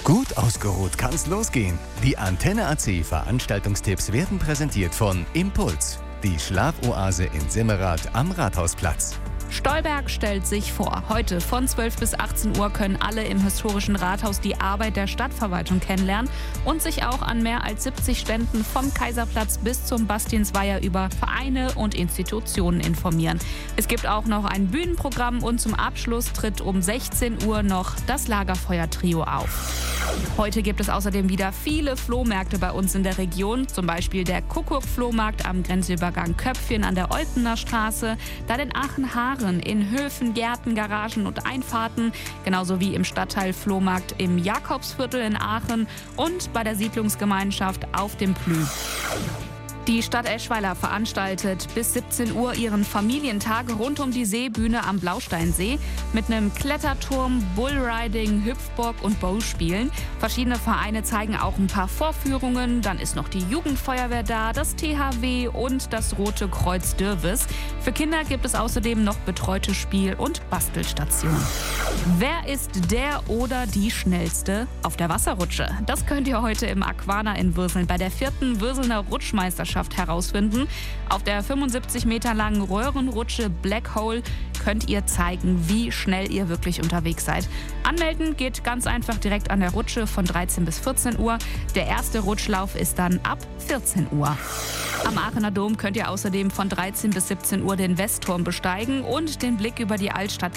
Gut ausgeruht kann's losgehen. Die Antenne AC Veranstaltungstipps werden präsentiert von Impuls, die Schlafoase in Simmerath am Rathausplatz. Stolberg stellt sich vor. Heute von 12 bis 18 Uhr können alle im historischen Rathaus die Arbeit der Stadtverwaltung kennenlernen und sich auch an mehr als 70 Ständen vom Kaiserplatz bis zum Bastiensweiher über Vereine und Institutionen informieren. Es gibt auch noch ein Bühnenprogramm und zum Abschluss tritt um 16 Uhr noch das Lagerfeuer-Trio auf. Heute gibt es außerdem wieder viele Flohmärkte bei uns in der Region, zum Beispiel der Kuckuck-Flohmarkt am Grenzübergang Köpfchen an der Olpener Straße, dann in Aachen-Haaren, in Höfen, Gärten, Garagen und Einfahrten, genauso wie im Stadtteil Flohmarkt im Jakobsviertel in Aachen und bei der Siedlungsgemeinschaft auf dem Plü. Die Stadt Eschweiler veranstaltet bis 17 Uhr ihren Familientag rund um die Seebühne am Blausteinsee mit einem Kletterturm, Bullriding, Hüpfburg und Bowspielen. Verschiedene Vereine zeigen auch ein paar Vorführungen. Dann ist noch die Jugendfeuerwehr da, das THW und das Rote Kreuz Dürwes. Für Kinder gibt es außerdem noch betreute Spiel- und Bastelstationen. Wer ist der oder die Schnellste auf der Wasserrutsche? Das könnt ihr heute im Aquana in Würseln bei der 4. Würselner Rutschmeisterschaft herausfinden. Auf der 75 Meter langen Röhrenrutsche Black Hole könnt ihr zeigen, wie schnell ihr wirklich unterwegs seid. Anmelden geht ganz einfach direkt an der Rutsche von 13 bis 14 Uhr. Der erste Rutschlauf ist dann ab 14 Uhr. Am Aachener Dom könnt ihr außerdem von 13 bis 17 Uhr den Westturm besteigen und den Blick über die Altstadt